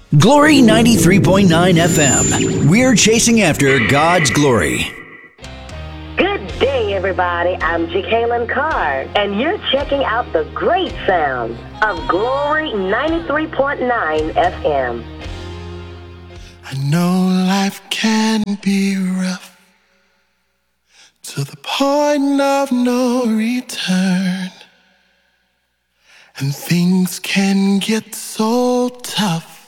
Glory 93.9 FM. We're chasing after God's glory. Good day, everybody. I'm Jacqueline Carr, and you're checking out the great sound of Glory 93.9 FM. I know life can be rough to the point of no return, and things can get so tough